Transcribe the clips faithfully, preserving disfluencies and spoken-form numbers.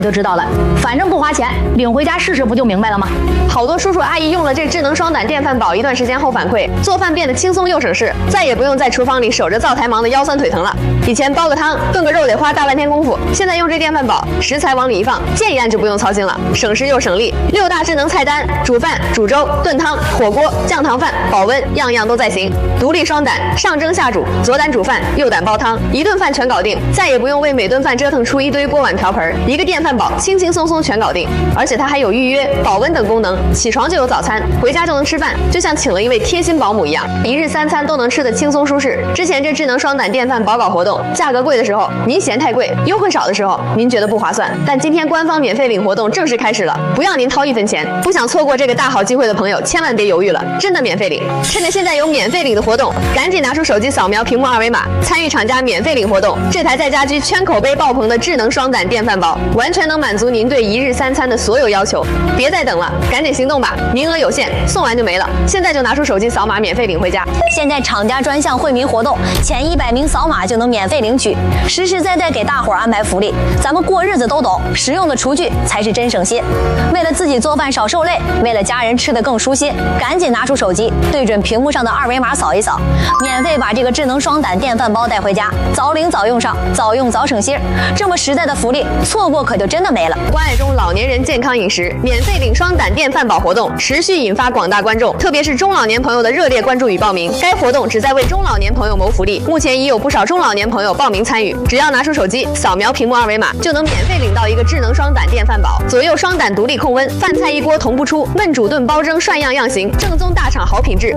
就知道了，反正不花钱，领回家试试不就明白了吗？ 好多叔叔阿姨用了这智能双胆电饭煲一段时间后反馈，做饭变得轻松又省事，再也不用在厨房里守着灶台忙得腰酸腿疼了。以前煲个汤、炖个肉得花大半天功夫，现在用这电饭煲，食材往里一放，键一按就不用操心了，省时又省力。六大智能菜单，煮饭、煮粥、炖汤、火锅、酱糖饭、保温，样样都在行。独立双胆，上蒸下煮，左胆煮饭，右胆煲汤，一顿饭全搞定，再也不用为每顿饭折腾出一堆锅碗瓢盆，一个电饭煲轻轻松松全搞定。而且它还有预约、保温等功能，起床就有早餐，回家就能吃饭，就像请了一位贴心保姆一样，一日三餐都能吃得轻松舒适。之前这智能双胆电饭煲搞活动，价格贵的时候您嫌太贵，优惠少的时候您觉得不划算，但今天官方免费领活动正式开始了，不要您掏一分钱。不想错过这个大好机会的朋友，千万别犹豫了，真的免费领！趁着现在有免费领的活动，赶紧拿出手机扫描屏幕二维码，参与厂家免费领活动。这台在家居圈口碑爆棚的智能双胆电饭煲，完全能满足您对一日三餐的所有要求。别再等了，赶紧行动吧！名额有限，送完就没了。现在就拿出手机扫码免费领回家。 现在厂家专项惠民活动，前一百名扫码就能免费领取，实实在在给大伙儿安排福利。咱们过日子都懂，实用的厨具才是真省心。为了自己做饭少受累，为了家人吃得更舒心，赶紧拿出手机，对准屏幕上的二维码扫一扫，免费把这个智能双胆电饭煲带回家，早领早用上，早用早省心。这么实在的福利，错过可就真的没了。 关爱中老年人健康饮食，免费领双胆电饭煲活动持续引发广大观众，特别是中老年朋友的热烈关注与报名。该活动旨在为中老年朋友谋福利，目前已有不少中老年朋友报名参与。只要拿出手机扫描屏幕二维码，就能免费领到一个智能双胆电饭煲，左右双胆独立控温，饭菜一锅同步出，焖煮炖煲蒸涮样样行，正宗大厂好品质。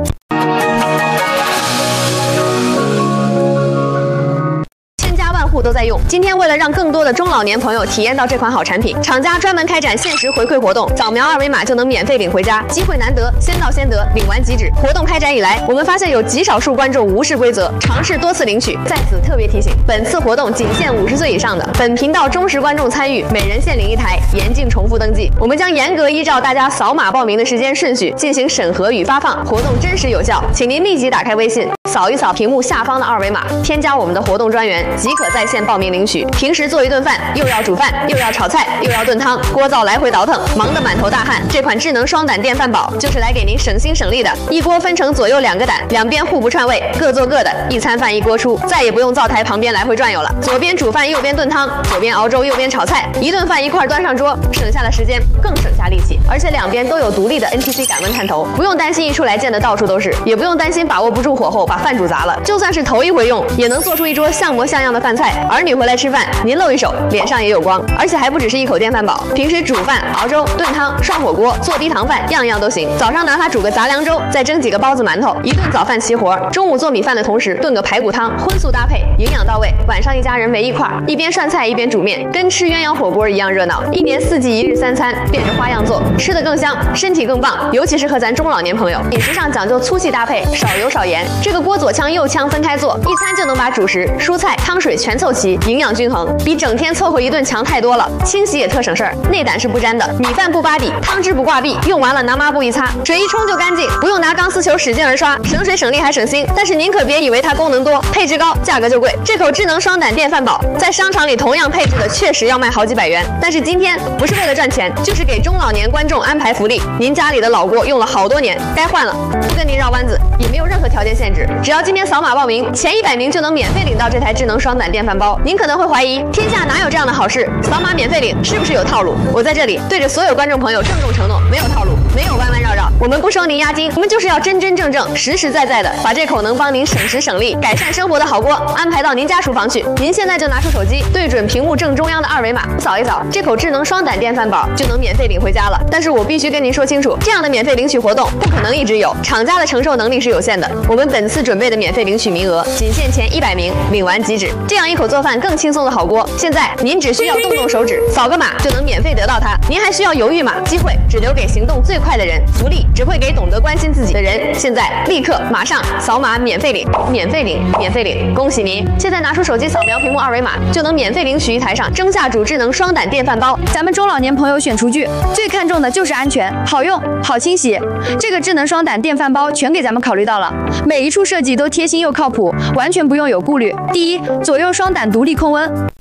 户都在用。今天为了让更多的中老年朋友体验到这款好产品，厂家专门开展限时回馈活动，扫描二维码就能免费领回家，机会难得，先到先得，领完即止。活动开展以来，我们发现有极少数观众无视规则，尝试多次领取。在此特别提醒，本次活动仅限五十岁以上的，本频道忠实观众参与，每人限领一台，严禁重复登记。我们将严格依照大家扫码报名的时间顺序进行审核与发放，活动真实有效，请您立即打开微信，扫一扫屏幕下方的二维码，添加我们的活动专员，即可在线报名领取。平时做一顿饭，又要煮饭，又要炒菜，又要炖汤，锅灶来回倒腾，忙得满头大汗。这款智能双胆电饭煲就是来给您省心省力的，一锅分成左右两个胆，两边互不串味，各做各的，一餐饭一锅出，再也不用灶台旁边来回转悠了。左边煮饭，右边炖汤，左边熬粥，右边炒菜，一顿饭一块端上桌，省下了时间，更省下力气。而且两边都有独立的 N T C 感温探头，不用担心一出来溅得到处都是，也不用担心把握不住火候把饭煮砸了。就算是头一回用，也能做出一桌像模像样的饭菜。儿女回来吃饭，您露一手，脸上也有光。而且还不只是一口电饭煲，平时煮饭、熬粥、炖汤、涮火锅、做低糖饭，样样都行。早上拿它煮个杂粮粥，再蒸几个包子馒头，一顿早饭齐活。中午做米饭的同时炖个排骨汤，荤素搭配，营养到位。晚上一家人围一块，一边涮菜一边煮面，跟吃鸳鸯火锅一样热闹。一年四季一日三餐，变着花样做，吃得更香，身体更棒。尤其适合咱中老年朋友，饮食上讲究粗细搭配，少油少盐。这个锅左腔右腔分开做，一餐就能把主食、蔬菜、汤水全凑齐，营养均衡，比整天凑合一顿强太多了。清洗也特省事儿，内胆是不粘的，米饭不扒底，汤汁不挂壁，用完了拿抹布一擦，水一冲就干净，不用拿钢丝球使劲儿刷，省水省力还省心。但是您可别以为它功能多，配置高，价格就贵。这口智能双胆电饭煲在商场里同样配置的确实要卖好几百元，但是今天不是为了赚钱，就是给中老年观众安排福利。您家里的老锅用了好多年，该换了，不跟您绕弯子，也没有任何条件限制，只要今天扫码报名，前一百名就能免费领到这台智能双胆电饭煲。您可能会怀疑，天下哪有这样的好事？扫码免费领是不是有套路？我在这里对着所有观众朋友郑重承诺，没有套路，没有弯弯绕绕，我们不收您押金，我们就是要真真正正、实实在在的把这口能帮您省时省力、改善生活的好锅安排到您家厨房去。您现在就拿出手机，对准屏幕正中央的二维码，扫一扫，这口智能双胆电饭煲就能免费领回家了。但是我必须跟您说清楚，这样的免费领取活动不可能一直有，厂家的承受能力是有限的。我们本次准备的免费领取名额仅限前一百名，领完即止。这样一口做饭更轻松的好锅，现在您只需要动动手指，扫个码就能免费得到它。您还需要犹豫吗？机会只留给行动最快的人，福利只会给懂得关心自己的人。现在立刻马上扫码免费领，免费领，免费领！恭喜您！现在拿出手机扫描屏幕二维码，就能免费领取一台上蒸下煮智能双胆电饭煲。 咱们中老年朋友选厨具最看重的就是安全、好用、好清洗。这个智能双胆电饭煲全给咱们考虑到了，每一处设计都贴心又靠谱，完全不用有顾虑。第一，左右双胆独立控温。